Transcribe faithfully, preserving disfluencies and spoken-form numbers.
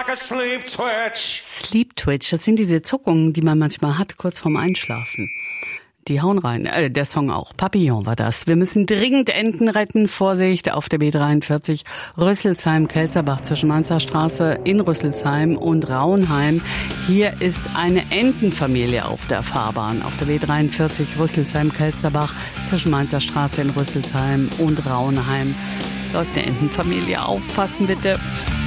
a sleep twitch. Sleep Twitch, das sind diese Zuckungen, die man manchmal hat, kurz vorm Einschlafen. Die hauen rein, äh, der Song auch. Papillon war das. Wir müssen dringend Enten retten. Vorsicht auf der B dreiundvierzig Rüsselsheim-Kelzerbach zwischen Mainzer Straße in Rüsselsheim und Raunheim. Hier ist eine Entenfamilie auf der Fahrbahn. Auf der B dreiundvierzig Rüsselsheim-Kelzerbach zwischen Mainzer Straße in Rüsselsheim und Raunheim läuft eine Entenfamilie. Aufpassen bitte.